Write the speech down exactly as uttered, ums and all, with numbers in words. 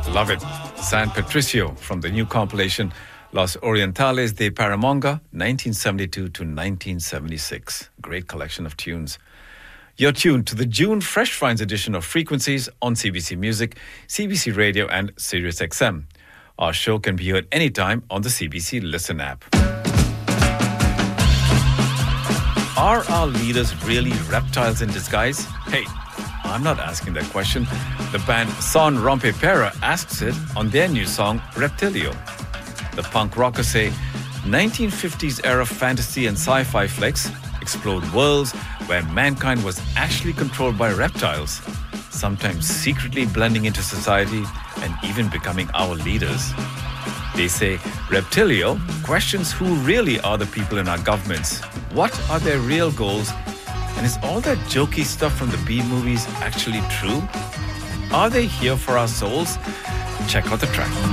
Love it. San Patricio from the new compilation Los Orientales de Paramonga, nineteen seventy-two to nineteen seventy-six. Great collection of tunes. You're tuned to the June Fresh Finds edition of Frequencies on C B C Music, C B C Radio and Sirius X M. Our show can be heard anytime on the C B C Listen app. Are our leaders really reptiles in disguise? Hey, I'm not asking that question. The band Son Rompepera asks it on their new song, Reptilio. The punk rockers say nineteen fifties era fantasy and sci-fi flicks explored worlds where mankind was actually controlled by reptiles, sometimes secretly blending into society and even becoming our leaders. They say Reptilio questions who really are the people in our governments. What are their real goals? And is all that jokey stuff from the B-movies actually true? Are they here for our souls? Check out the track.